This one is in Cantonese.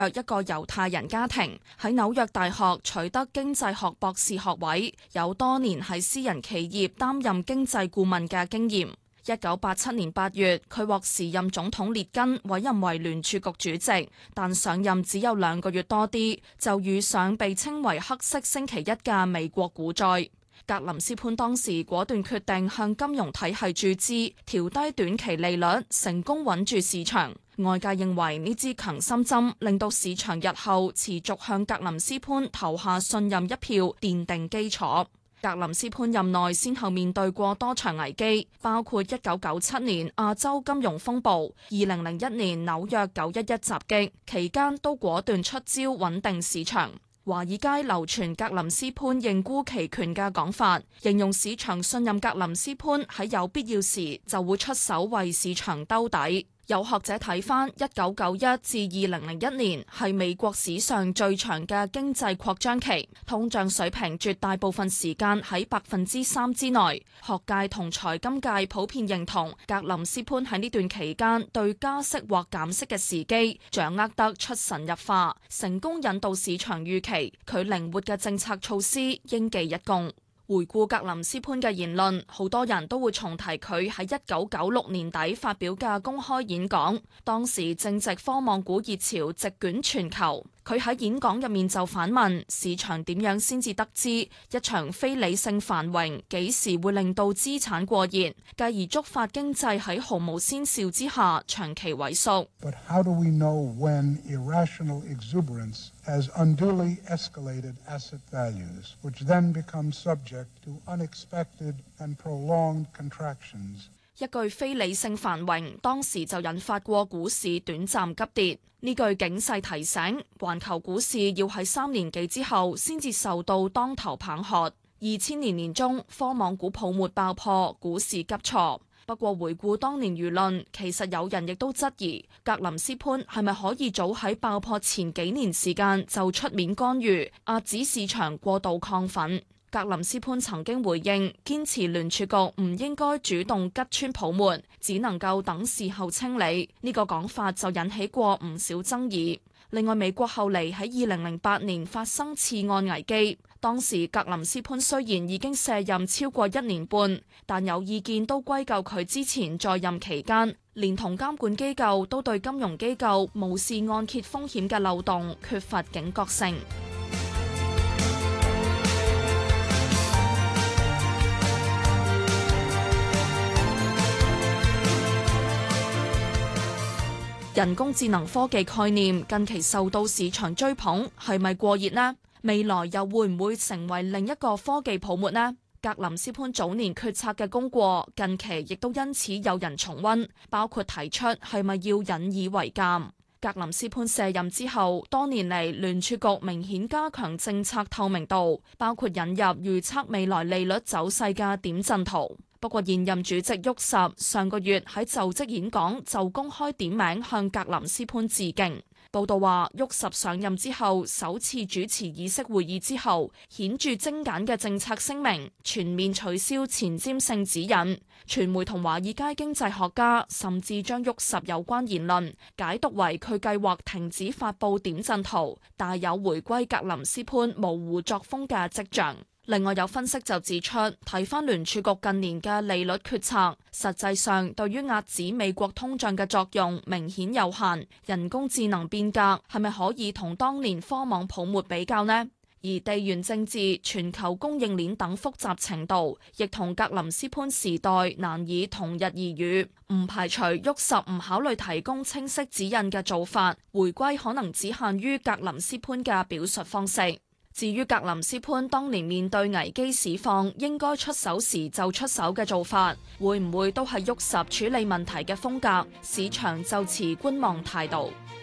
一個猶太人家庭，喺紐約大學取得經濟學博士學位，有多年喺私人企業擔任經濟顧問嘅經驗。1987年8月，佢獲時任總統列根委任為聯儲局主席，但上任只有2個月多啲，就遇上被稱為黑色星期一嘅美國股災。格林斯潘當時果斷決定向金融體系注資，調低短期利率，成功穩住市場。外界認為呢支強心針令到市場日後持續向格林斯潘投下信任一票，奠定基礎。格林斯潘任內先後面對過多場危機，包括1997年亞洲金融風暴、2001年紐約911襲擊，期間都果斷出招穩定市場。華爾街流傳格林斯潘認沽期權嘅講法，形容市場信任格林斯潘喺有必要時就會出手為市場兜底。有學者睇返1991至2001年係美國史上最長嘅經濟擴張期，通脹水平絕大部分時間喺3%之內。學界同財金界普遍認同格林斯潘喺呢段期間對加息或減息嘅時機掌握得出神入化，成功引導市場預期佢靈活嘅政策措施應記一功。回顧格林斯潘嘅言論，好多人都會重提佢喺1996年底發表嘅公開演講，當時正值科網股熱潮席捲全球。佢喺演講入面就反問市場點樣先至得知一場非理性繁榮幾時會令到資產過熱，繼而觸發經濟喺毫無先兆之下長期萎縮。 But how do we know when irrational exuberance has unduly escalated asset values, which then become subject to unexpected and prolonged contractions? 一句非理性繁榮，當時就引發過股市短暫急跌。呢句警示提醒，環球股市要喺3年幾之後先至受到當頭棒喝。2000年年中，科網股泡沫爆破，股市急挫。不過回顧當年輿論，其實有人亦都質疑格林斯潘係咪可以早喺爆破前幾年時間就出面干預，遏止市場過度亢奮。格林斯潘曾經回應，堅持聯儲局唔應該主動吉穿泡沫，只能夠等事後清理。呢個講法就引起過唔少爭議。另外，美國後嚟喺2008年發生次按危機，當時格林斯潘雖然已經卸任超過1年半，但有意見都歸咎佢之前在任期間，連同監管機構都對金融機構無視按揭風險嘅漏洞缺乏警覺性。人工智能科技概念近期受到市場追捧，係咪過熱呢？未來又會唔會成為另一個科技泡沫呢？格林斯潘早年決策嘅功過，近期亦都因此有人重溫，包括提出係咪要引以為鑑。格林斯潘卸任之後，多年嚟聯儲局明顯加強政策透明度，包括引入預測未來利率走勢嘅點陣圖。不過現任主席沃什上個月喺就職演講就公開點名向格林斯潘致敬。報道話，沃什上任之後首次主持議息會議之後，顯著精簡嘅政策聲明，全面取消前瞻性指引。傳媒同華爾街經濟學家甚至將沃什有關言論解讀為佢計劃停止發佈點陣圖，大有回歸格林斯潘模糊作風嘅跡象。另外有分析就指出，睇返聯儲局近年嘅利率決策，實際上對於遏止美國通脹嘅作用明顯有限。人工智能變革係咪可以同當年科網泡沫比較呢？而地緣政治、全球供應鏈等複雜程度，亦同格林斯潘時代難以同日而語。唔排除沃什唔考慮提供清晰指引嘅做法，回歸可能只限於格林斯潘嘅表述方式。至於格林斯潘當年面對危機市況應該出手時就出手嘅做法，會唔會都係沃什處理問題嘅風格？市場就持觀望態度。